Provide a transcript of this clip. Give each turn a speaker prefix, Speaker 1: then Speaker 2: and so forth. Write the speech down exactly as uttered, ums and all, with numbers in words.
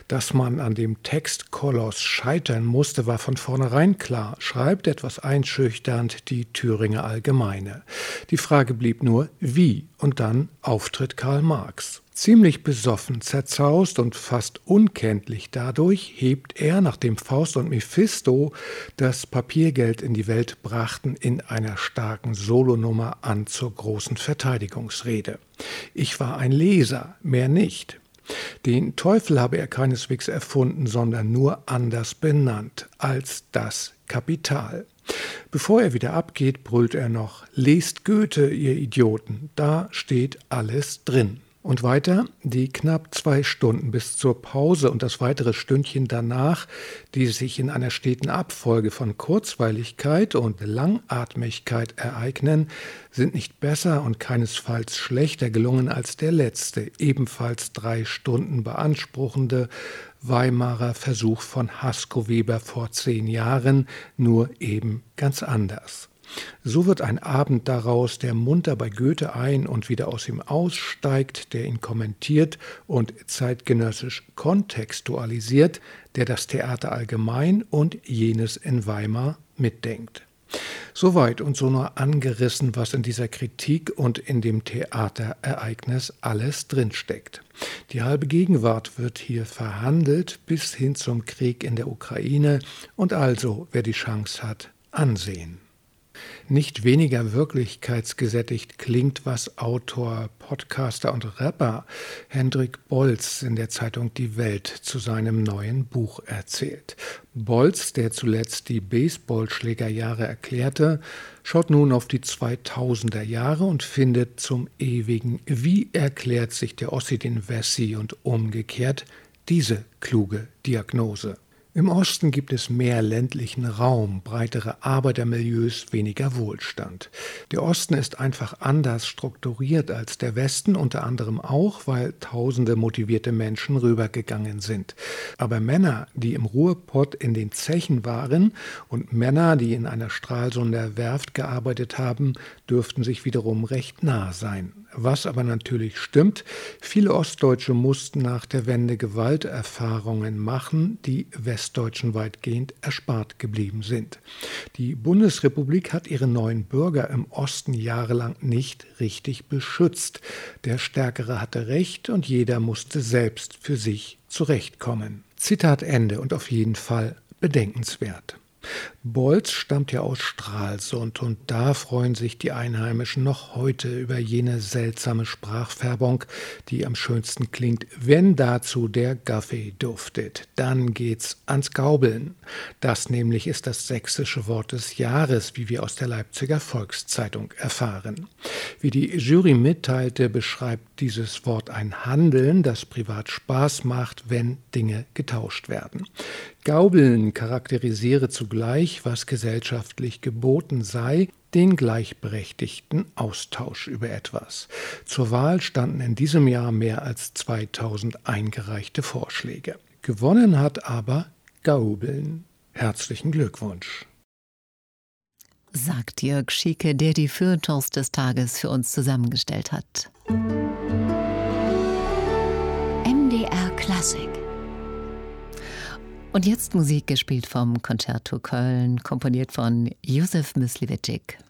Speaker 1: Dass man an dem Textkoloss scheitern musste, war von vornherein klar, schreibt etwas einschüchternd die Thüringer Allgemeine. Die Frage blieb nur, wie, und dann Auftritt Karl Marx. Ziemlich besoffen, zerzaust und fast unkenntlich dadurch hebt er, nachdem Faust und Mephisto das Papiergeld in die Welt brachten, in einer starken Solonummer an zur großen Verteidigungsrede. Ich war ein Leser, mehr nicht. Den Teufel habe er keineswegs erfunden, sondern nur anders benannt, als das Kapital. Bevor er wieder abgeht, brüllt er noch: Lest Goethe, ihr Idioten, da steht alles drin. Und weiter, die knapp zwei Stunden bis zur Pause und das weitere Stündchen danach, die sich in einer steten Abfolge von Kurzweiligkeit und Langatmigkeit ereignen, sind nicht besser und keinesfalls schlechter gelungen als der letzte, ebenfalls drei Stunden beanspruchende Weimarer Versuch von Hasko Weber vor zehn Jahren, nur eben ganz anders. So wird ein Abend daraus, der munter bei Goethe ein- und wieder aus ihm aussteigt, der ihn kommentiert und zeitgenössisch kontextualisiert, der das Theater allgemein und jenes in Weimar mitdenkt. Soweit und so nur angerissen, was in dieser Kritik und in dem Theaterereignis alles drinsteckt. Die halbe Gegenwart wird hier verhandelt, bis hin zum Krieg in der Ukraine und also, wer die Chance hat, ansehen. Nicht weniger wirklichkeitsgesättigt klingt, was Autor, Podcaster und Rapper Hendrik Bolz in der Zeitung Die Welt zu seinem neuen Buch erzählt. Bolz, der zuletzt die Baseballschlägerjahre erklärte, schaut nun auf die zweitausender Jahre und findet zum ewigen Wie erklärt sich der Ossi den Wessi und umgekehrt diese kluge Diagnose. Im Osten gibt es mehr ländlichen Raum, breitere Arbeitermilieus, weniger Wohlstand. Der Osten ist einfach anders strukturiert als der Westen, unter anderem auch, weil tausende motivierte Menschen rübergegangen sind. Aber Männer, die im Ruhrpott in den Zechen waren und Männer, die in einer Stralsunder Werft gearbeitet haben, dürften sich wiederum recht nah sein. Was aber natürlich stimmt, viele Ostdeutsche mussten nach der Wende Gewalterfahrungen machen, die Westdeutschen weitgehend erspart geblieben sind. Die Bundesrepublik hat ihre neuen Bürger im Osten jahrelang nicht richtig beschützt. Der Stärkere hatte Recht und jeder musste selbst für sich zurechtkommen. Zitat Ende und auf jeden Fall bedenkenswert. Bolz stammt ja aus Stralsund und da freuen sich die Einheimischen noch heute über jene seltsame Sprachfärbung, die am schönsten klingt, wenn dazu der Gaffee duftet. Dann geht's ans Gaubeln. Das nämlich ist das sächsische Wort des Jahres, wie wir aus der Leipziger Volkszeitung erfahren. Wie die Jury mitteilte, beschreibt dieses Wort ein Handeln, das privat Spaß macht, wenn Dinge getauscht werden. Gaubeln charakterisiere zugleich, was gesellschaftlich geboten sei, den gleichberechtigten Austausch über etwas. Zur Wahl standen in diesem Jahr mehr als zweitausend eingereichte Vorschläge. Gewonnen hat aber Gaubeln. Herzlichen Glückwunsch.
Speaker 2: Sagt Jörg Schieke, der die Feuilletons des Tages für uns zusammengestellt hat. M D R Klassik. Und jetzt Musik gespielt vom Concerto Köln, komponiert von Józef Mysliveček.